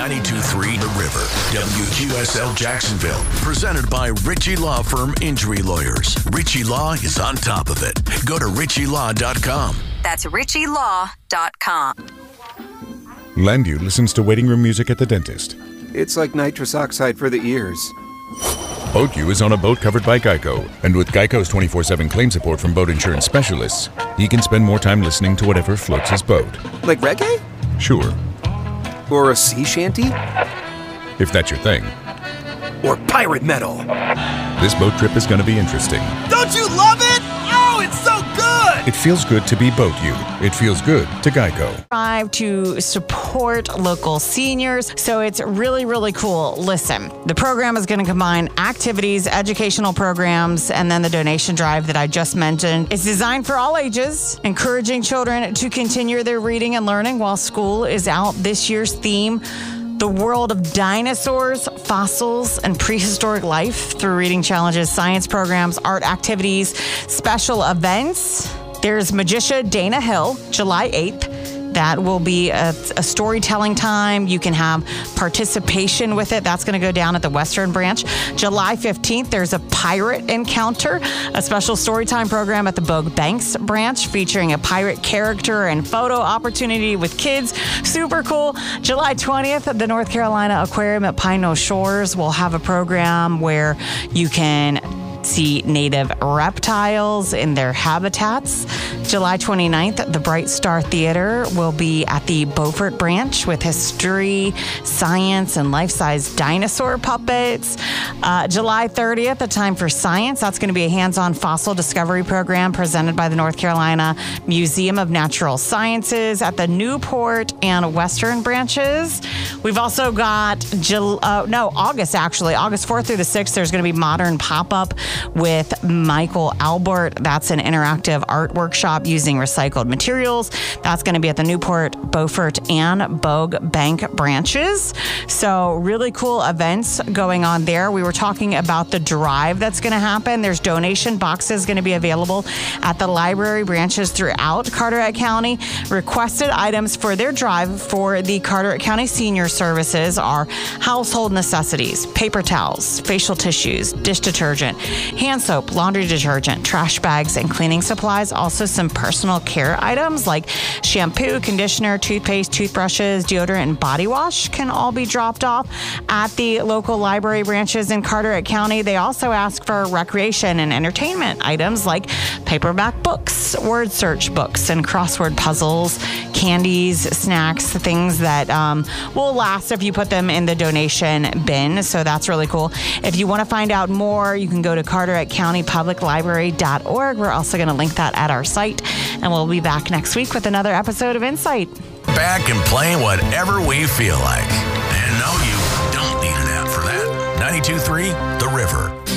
92.3 The River, WQSL Jacksonville. Presented by Ritchie Law Firm Injury Lawyers. Ritchie Law is on top of it. Go to ritchielaw.com. That's ritchielaw.com. Landu listens to waiting room music at the dentist. It's like nitrous oxide for the ears. BoatU is on a boat covered by Geico. And with Geico's 24/7 claim support from boat insurance specialists, he can spend more time listening to whatever floats his boat. Like reggae? Sure. Or a sea shanty? If that's your thing. Or pirate metal? This boat trip is going to be interesting. Don't you love it? Oh, it's so good! It feels good to be BoatU. It feels good to Geico. Strive to support local seniors, so it's really, really cool. Listen, the program is going to combine activities, educational programs, and then the donation drive that I just mentioned. It's designed for all ages, encouraging children to continue their reading and learning while school is out. This year's theme: the world of dinosaurs, fossils, and prehistoric life through reading challenges, science programs, art activities, special events. There's Magician Dana Hill, July 8th. That will be a storytelling time. You can have participation with it. That's going to go down at the Western Branch. July 15th, there's a pirate encounter, a special storytime program at the Bogue Banks Branch featuring a pirate character and photo opportunity with kids. Super cool. July 20th, the North Carolina Aquarium at Pine Knoll Shores will have a program where you can see native reptiles in their habitats. July 29th, the Bright Star Theater will be at the Beaufort Branch with history, science, and life-size dinosaur puppets. July 30th, A Time for Science. That's going to be a hands-on fossil discovery program presented by the North Carolina Museum of Natural Sciences at the Newport and Western branches. We've also got August 4th through the 6th, there's going to be Modern Pop-Up with Michael Albert. That's an interactive art workshop using recycled materials. That's going to be at the Newport, Beaufort, and Bogue Bank branches. So really cool events going on there. We were talking about the drive that's going to happen. There's donation boxes going to be available at the library branches throughout Carteret County. Requested items for their drive for the Carteret County Senior Services are household necessities, paper towels, facial tissues, dish detergent, hand soap, laundry detergent, trash bags, and cleaning supplies. Also some personal care items like shampoo, conditioner, toothpaste, toothbrushes, deodorant, and body wash can all be dropped off at the local library branches in Carteret County. They also ask for recreation and entertainment items like paperback books, word search books, and crossword puzzles, candies, snacks, things that will last if you put them in the donation bin. So that's really cool. If you want to find out more, you can go to carteretcountypubliclibrary.org. We're also going to link that at our site, and we'll be back next week with another episode of Insight. Back and playing whatever we feel like. And no, you don't need an app for that. 92.3 The River.